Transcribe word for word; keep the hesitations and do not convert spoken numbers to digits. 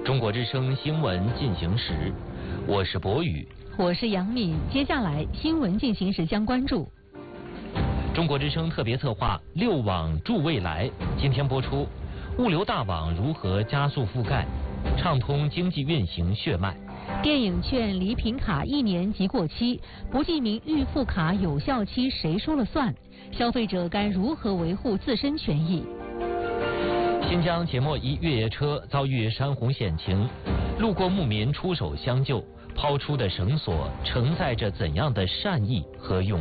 中国之声新闻进行时，我是博宇， 我是杨敏。接下来新闻进行时将关注中国之声特别策划六网助未来，今天播出物流大网如何加速覆盖，畅通经济运行血脉。 电影券礼品卡一年即过期，不记名预付卡有效期谁说了算？消费者该如何维护自身权益？ 新疆铁莫伊越野车遭遇山洪险情，路过牧民出手相救，抛出的绳索承载着怎样的善意和勇